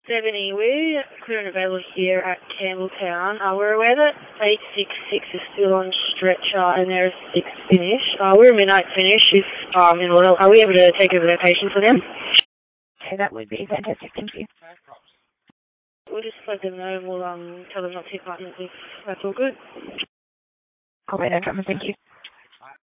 70. We're clear and available here at Campbelltown. We're aware that 866 is still on stretcher and there's 6 finish. We're a midnight finish. Are we able to take over their patient for them? Okay, that would be fantastic. Thank you. We'll just let them know. We'll tell them not to partner if that's all good. All right, no problem. Thank you.